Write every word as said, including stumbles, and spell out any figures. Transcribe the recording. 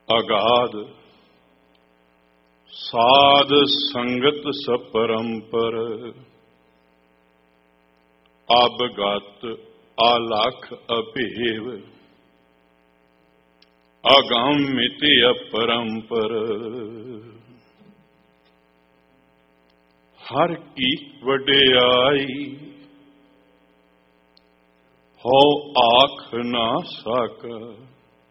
ਅਗਾਧ ਸਾਧ ਸੰਗਤ ਸਪਰੰਪਰ ਅਬਗਤ ਆਲਖ ਅਭੇਵ ਅਗਮ ਮਿਤਿ ਅਪਰੰਪਰ। ਹਰ ਕੀ ਵਡਿਆਈ ਹੋ ਆਖ ਨਾ ਸਕਾ